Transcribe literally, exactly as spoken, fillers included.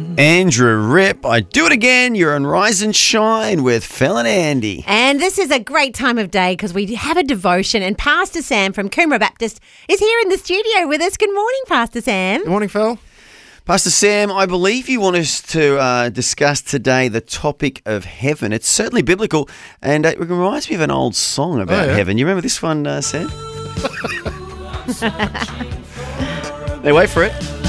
Andrew Rip, I do it again. You're on Rise and Shine with Phil and Andy. And this is a great time of day because we have a devotion, and Pastor Sam from Coomera Baptist is here in the studio with us. Good morning, Pastor Sam. Good morning, Phil. Pastor Sam, I believe you want us to uh, discuss today the topic of heaven. It's certainly biblical, and it reminds me of an old song about oh, yeah. heaven. You remember this one, uh, Sam? Now wait for it.